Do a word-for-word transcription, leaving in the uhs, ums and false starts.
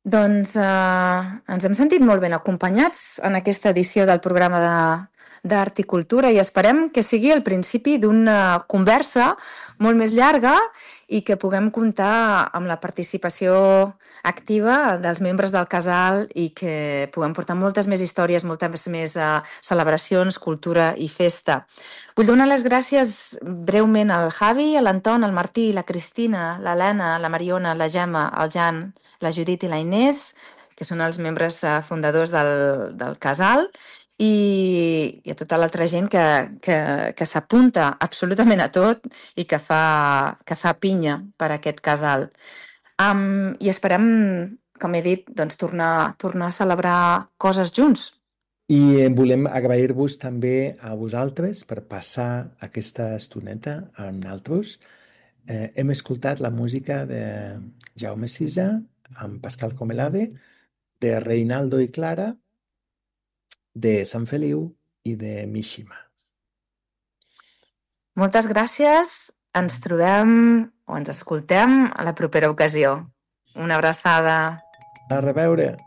Doncs eh, ens hem sentit molt ben acompanyats en aquesta edició del programa de d'Art i Cultura i esperem que sigui el principi d'una conversa molt més llarga i que puguem comptar amb la participació activa dels membres del casal i que puguem portar moltes més històries, moltes més uh, celebracions, cultura i festa. Vull donar les gràcies breument al Javi, a l'Anton, al Martí, la Cristina, l'Helena, la Mariona, la Gemma, el Jan, la Judit i la Inés, que són els membres uh, fundadors del, del casal, i, i a tota l'altra gent que, que, que s'apunta absolutament a tot i que fa, que fa pinya per aquest casal. Um, I esperem, com he dit, doncs, tornar, tornar a celebrar coses junts. I volem agrair-vos també a vosaltres per passar aquesta estoneta amb nosaltres. Eh, hem escoltat la música de Jaume Sisa, amb Pascal Comelade, de Reinaldo i Clara, de Sant Feliu i de Mishima. Moltes gràcies. Ens trobem o ens escoltem a la propera ocasió. Una abraçada. A reveure.